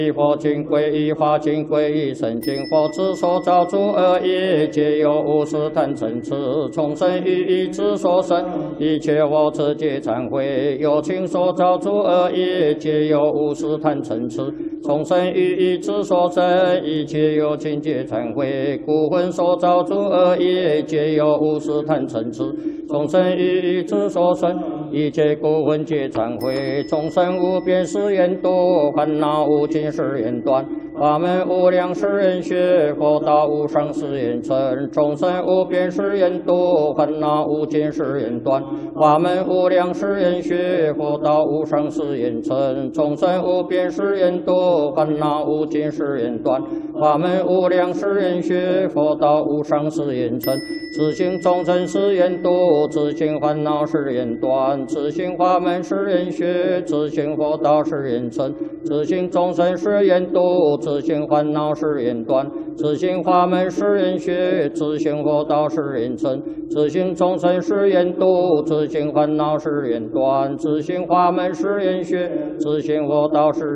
佛经归一，法经归一，圣经佛之所造诸恶业，皆由无始贪嗔痴从生于意之所生。一切我持皆忏悔，有情所造诸恶业，皆由无始贪嗔痴从生于意之所生。一切有情皆忏悔，故魂所造诸恶业，皆由无始贪嗔痴从生于意之所生。一切故魂皆忏悔，众生无边誓愿度，烦恼无尽誓愿断，法门无量誓愿学，佛道无上誓愿成。众生无边誓愿度，烦恼无尽誓愿断，法门无量誓愿学，佛道无上誓愿成。众生无边誓愿度，烦恼无尽誓愿断，法门无量誓愿学，佛道无上誓愿成。自性众生誓愿度，自性烦恼誓愿断，自性法门誓愿学，自性佛道誓愿成。自性众生誓愿度，自性烦恼誓愿断，自性法门誓愿学，自性佛道誓愿成。自性众生誓愿度，自性烦恼誓愿断，自性法门誓愿学，自性佛道誓